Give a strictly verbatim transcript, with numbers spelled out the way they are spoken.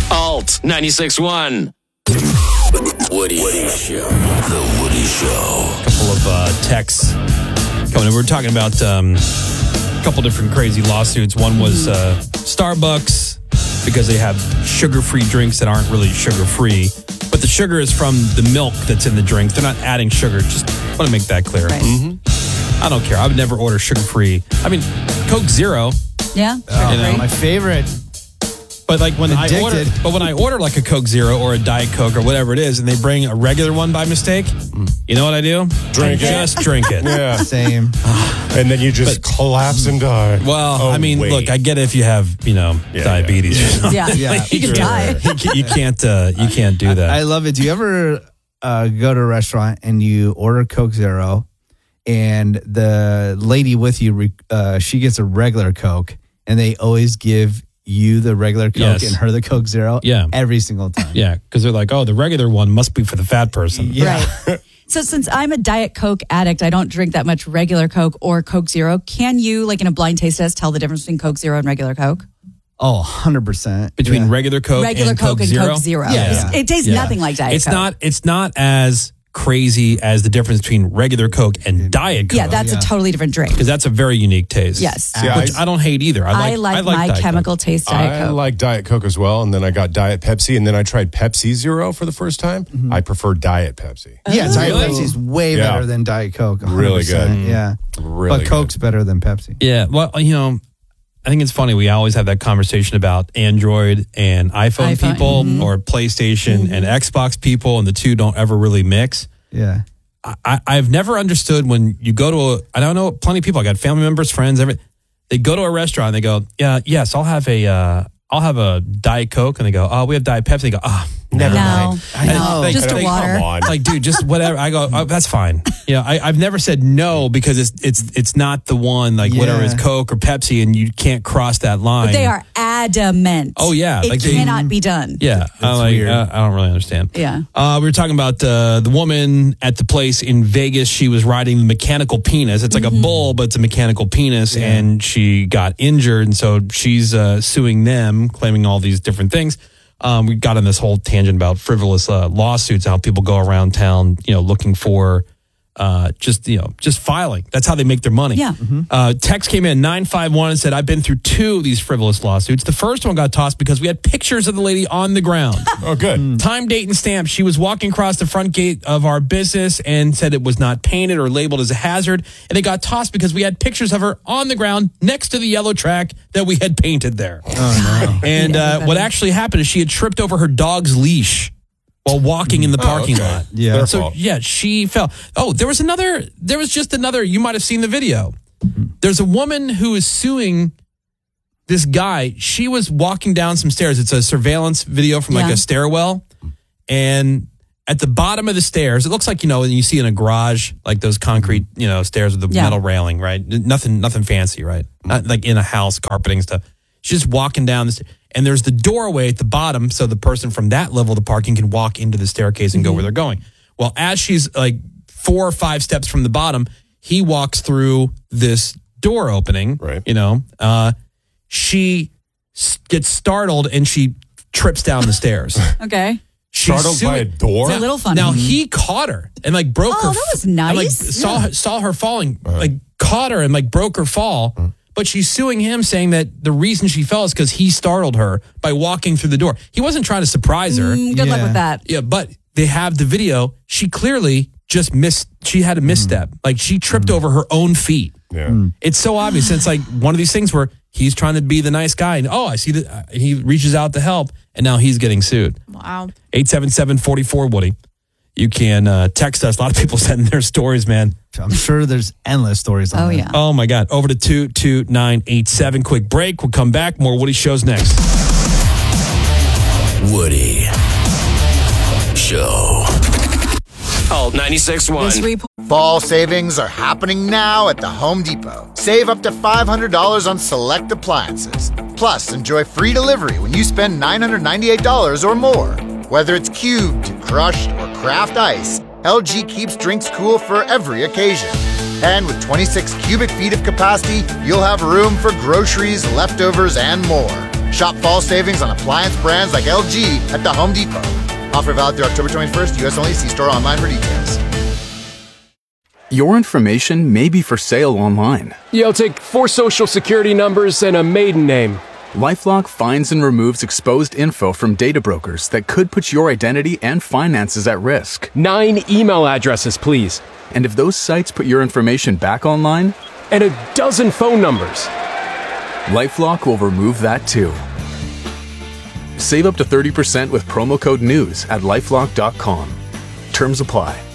Alt ninety-six point one. Woody. Woody Show. The Woody Show. A couple of uh, texts coming in. We were talking about um, a couple different crazy lawsuits. One was uh, Starbucks because they have sugar-free drinks that aren't really sugar-free. But the sugar is from the milk that's in the drink. They're not adding sugar. Just want to make that clear. Right. Mm-hmm. I don't care. I would never order sugar-free. I mean, Coke Zero. Yeah. Oh, you know, my favorite. But like when Addicted. I order, but when I order like a Coke Zero or a Diet Coke or whatever it is, and they bring a regular one by mistake, you know what I do? Drink I it. Just drink it. Yeah. Same. And then you just But- collapse and die. Well, Oh, I mean, wait. look, I get it if you have, you know, Yeah, diabetes. yeah. or something. Yeah. Yeah, You can sure. die. You can't- You can't. Uh, you can't do that. I love it. Do you ever uh, go to a restaurant and you order Coke Zero, and the lady with you, re- uh, she gets a regular Coke, and they always give you the regular Coke Yes. and her the Coke Zero? Yeah. Every single time. Yeah, because they're like, oh, the regular one must be for the fat person. Yeah. Right. So since I'm a Diet Coke addict, I don't drink that much regular Coke or Coke Zero. Can you, like in a blind taste test, tell the difference between Coke Zero and regular Coke? Oh, one hundred percent. Between Yeah. regular Coke Regular and Coke Coke and Zero. Coke Zero. Yeah. It's- It tastes Yeah. nothing like Diet It's Coke. not. It's not as crazy as the difference between regular Coke and Diet Coke. Yeah, that's Yeah. a totally different drink. because that's a very unique taste. Yes. Yeah, which I, I- don't hate either. I like, I like, I like my Diet chemical Coke. taste Diet I Coke. like Diet Coke as well, and then I got Diet Pepsi, and then I tried Pepsi Zero for the first time. I prefer Diet Pepsi. Yeah, Diet Really? Pepsi is way Yeah. better than Diet Coke. one hundred Really good. percent. Yeah. Really but Coke's better than Pepsi. Yeah, well, you know, I think it's funny. We always have that conversation about Android and iPhone, iPhone, people mhm. or PlayStation and Xbox people, and the two don't ever really mix. Yeah. I, I've never understood when you go to a, I don't know, plenty of people, I got family members, friends, every, they go to a restaurant and they go, yeah, yes, I'll have a, uh, I'll have a Diet Coke. And they go, oh, we have Diet Pepsi. They go, oh, never No. mind. I know. Like, Just a like, water. Come on. Like, dude, just whatever. I go, oh, that's fine. You know, I, I've never said no because it's it's it's not the one, like whatever is Yeah. Coke or Pepsi, and you can't cross that line. But they are adamant. Oh, yeah, It like they- cannot be done. Yeah, I like. weird. Uh, I don't really understand. Yeah. Uh, we were talking about uh, the woman at the place in Vegas. She was riding the mechanical penis. It's like a bull, but it's a mechanical penis, and she got injured, and so she's uh, suing them, claiming all these different things. Um, we got on this whole tangent about frivolous uh, lawsuits, how people go around town, you know, looking for uh, just, you know, just filing. That's how they make their money. Yeah. Uh, text came in nine five one and said, I've been through two of these frivolous lawsuits. The first one got tossed because we had pictures of the lady on the ground. Oh, good. Time, date, and stamp. She was walking across the front gate of our business and said it was not painted or labeled as a hazard. And it got tossed because we had pictures of her on the ground next to the yellow track that we had painted there. Oh, no. And uh, Everybody. what actually happened is she had tripped over her dog's leash while walking in the parking okay. lot. Yeah. Their So fault. yeah, she fell. Oh, there was another. There was just another. You might have seen the video. There's a woman who is suing this guy. She was walking down some stairs. It's a surveillance video from like Yeah. a stairwell, and at the bottom of the stairs, it looks like, you know, you see in a garage, like those concrete, you know, stairs with the Yeah. metal railing, right? Nothing, nothing fancy, right? Not like in a house, carpeting stuff. She's just walking down this, and there's the doorway at the bottom, so the person from that level of the parking can walk into the staircase and go where they're going. Well, as she's like four or five steps from the bottom, he walks through this door opening. Right. You know, uh, she s- gets startled and she trips down the stairs. Okay. She's Startled by a suing- door? It's a little funny. Now he caught her and like broke Oh, her. that was and, like, nice. saw Yeah. her, saw her falling, like caught her and like broke her fall. But she's suing him, saying that the reason she fell is because he startled her by walking through the door. He wasn't trying to surprise her. Mm, good luck Yeah. with that. Yeah, but they have the video. She clearly just missed. She had a misstep. Like she tripped over her own feet. Yeah. It's so obvious. It's like one of these things where he's trying to be the nice guy, and oh, I see that uh, he reaches out to help, and now he's getting sued. Wow. eight seven seven, four four, Woody. You can uh, text us. A lot of people sending their stories, man. I'm sure there's endless stories on Oh, that. yeah. Oh, my God. Over to two two nine eight seven. Quick break. We'll come back. More Woody Shows next. Woody Show. Alt ninety-six point one. This report. Fall savings are happening now at the Home Depot. Save up to five hundred dollars on select appliances. Plus, enjoy free delivery when you spend nine hundred ninety-eight dollars or more. Whether it's cubed, crushed, or craft ice, L G keeps drinks cool for every occasion. And with twenty-six cubic feet of capacity, you'll have room for groceries, leftovers, and more. Shop fall savings on appliance brands like L G at the Home Depot. Offer valid through October twenty-first, U S only. See store online for details. Your information may be for sale online. Yeah, I'll take four social security numbers and a maiden name. LifeLock finds and removes exposed info from data brokers that could put your identity and finances at risk. Nine email addresses, please. And if those sites put your information back online? And a dozen phone numbers. LifeLock will remove that too. Save up to thirty percent with promo code NEWS at lifelock dot com. Terms apply.